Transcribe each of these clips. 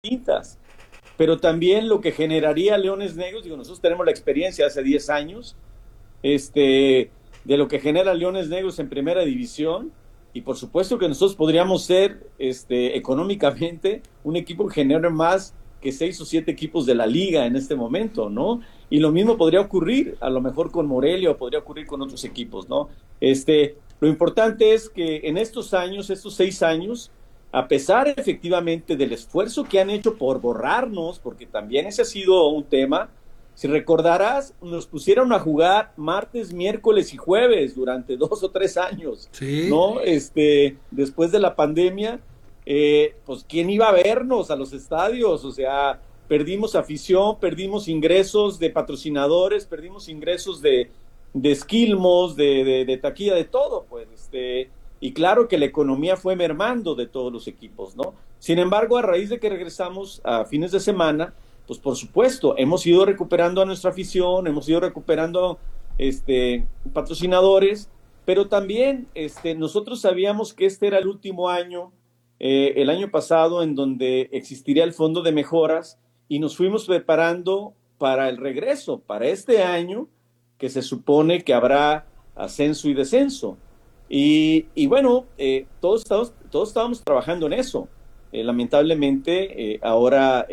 distintas. Pero también lo que generaría Leones Negros, digo, nosotros tenemos la experiencia hace 10 años, de lo que genera Leones Negros en primera división, y por supuesto que nosotros podríamos ser económicamente un equipo que genere más que 6 o 7 equipos de la liga en este momento, ¿no? Y lo mismo podría ocurrir, a lo mejor con Morelia, o podría ocurrir con otros equipos, ¿no? Lo importante es que en estos años, estos 6 años, a pesar efectivamente del esfuerzo que han hecho por borrarnos, porque también ese ha sido un tema, si recordarás, nos pusieron a jugar martes, miércoles y jueves durante 2 o 3 años, Sí. ¿no? Después de la pandemia, pues ¿quién iba a vernos a los estadios? O sea, perdimos afición, perdimos ingresos de patrocinadores, perdimos ingresos de esquilmos, de taquilla, de todo, pues, y claro que la economía fue mermando de todos los equipos, ¿no? Sin embargo, a raíz de que regresamos a fines de semana, pues por supuesto, hemos ido recuperando a nuestra afición, hemos ido recuperando patrocinadores, pero también nosotros sabíamos que este era el último año, el año pasado, en donde existiría el fondo de mejoras, y nos fuimos preparando para el regreso, para este año, que se supone que habrá ascenso y descenso. Y bueno, todos estábamos trabajando en eso. Lamentablemente, ahora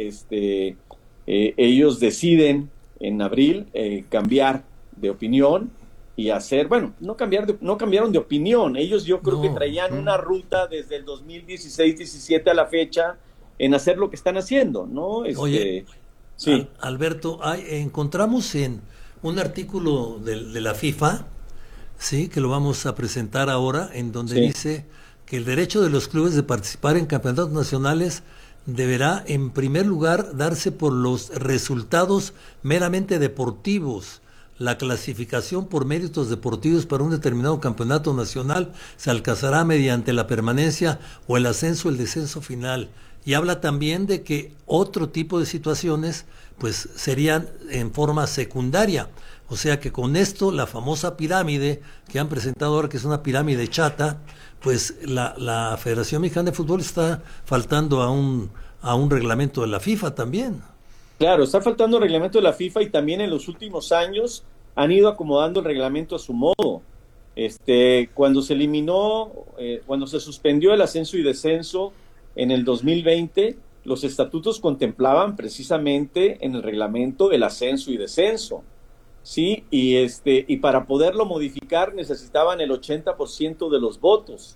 ellos deciden en abril cambiar de opinión y hacer, bueno, no cambiaron de opinión. Ellos, yo creo que No. traían una ruta desde el 2016-17 a la fecha en hacer lo que están haciendo, ¿no? Oye, Sí, Alberto, encontramos en un artículo de la FIFA, sí, que lo vamos a presentar ahora, en donde sí. dice que el derecho de los clubes de participar en campeonatos nacionales deberá, en primer lugar, darse por los resultados meramente deportivos. La clasificación por méritos deportivos para un determinado campeonato nacional se alcanzará mediante la permanencia o el ascenso o el descenso final. Y habla también de que otro tipo de situaciones pues serían en forma secundaria. O sea que con esto la famosa pirámide que han presentado ahora, que es una pirámide chata, pues la Federación Mexicana de Fútbol está faltando a un reglamento de la FIFA también. Claro, está faltando el reglamento de la FIFA, y también en los últimos años han ido acomodando el reglamento a su modo. Cuando se eliminó, cuando se suspendió el ascenso y descenso en el 2020, los estatutos contemplaban precisamente en el reglamento el ascenso y descenso, ¿sí? Y para poderlo modificar necesitaban el 80% de los votos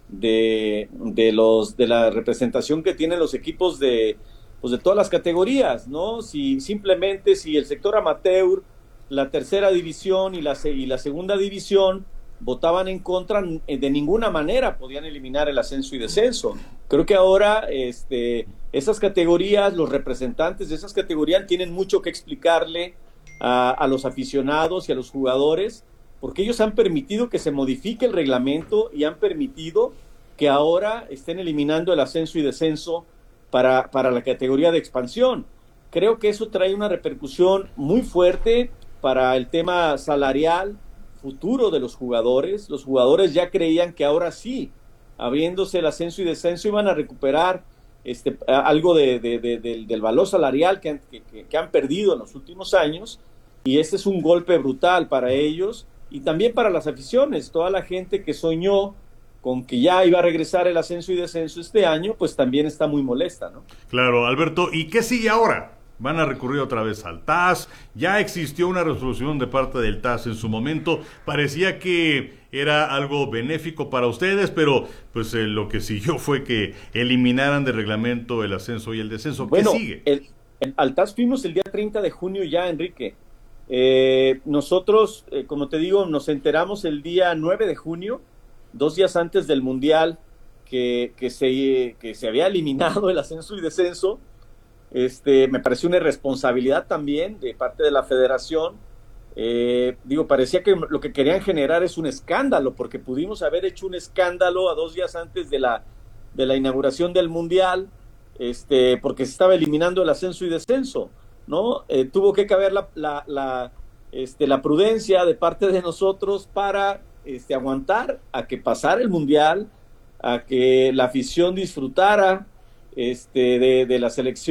de la representación que tienen los equipos pues de todas las categorías, ¿no? Si el sector amateur, la tercera división y la segunda división votaban en contra, de ninguna manera podían eliminar el ascenso y descenso. Creo que ahora esas categorías, los representantes de esas categorías tienen mucho que explicarle a los aficionados y a los jugadores, porque ellos han permitido que se modifique el reglamento y han permitido que ahora estén eliminando el ascenso y descenso para la categoría de expansión. Creo que eso trae una repercusión muy fuerte para el tema salarial futuro de los jugadores. Los jugadores ya creían que ahora sí, abriéndose el ascenso y descenso, iban a recuperar algo del valor salarial que han perdido en los últimos años, y este es un golpe brutal para ellos y también para las aficiones. Toda la gente que soñó con que ya iba a regresar el ascenso y descenso este año, pues también está muy molesta, ¿no? Claro, Alberto, ¿y qué sigue ahora? Van a recurrir otra vez al TAS. Ya existió una resolución de parte del TAS en su momento. Parecía que era algo benéfico para ustedes, pero pues lo que siguió fue que eliminaran del reglamento el ascenso y el descenso. Bueno, ¿qué sigue? al TAS fuimos el día 30 de junio ya, Enrique. Nosotros, como te digo, nos enteramos el día 9 de junio, 2 días antes del Mundial, que se había eliminado el ascenso y descenso. Me pareció una irresponsabilidad también de parte de la federación. Parecía que lo que querían generar es un escándalo, porque pudimos haber hecho un escándalo a 2 días antes de la inauguración del Mundial, porque se estaba eliminando el ascenso y descenso, ¿no? Tuvo que caber la prudencia de parte de nosotros para aguantar a que pasara el Mundial, a que la afición disfrutara de la selección